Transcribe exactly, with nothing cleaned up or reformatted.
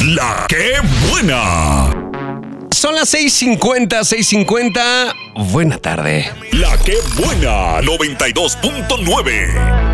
La que buena. Son las seis cincuenta, seis cincuenta. Buena tarde. La que buena, noventa y dos punto nueve.